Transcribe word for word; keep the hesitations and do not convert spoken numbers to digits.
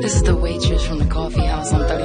This is the waitress from the coffee house on thirty.